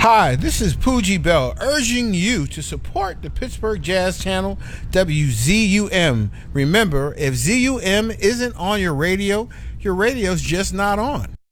Hi, this is Poogie Bell urging you to support the Pittsburgh Jazz Channel, WZUM. Remember, if ZUM isn't on your radio's just not on.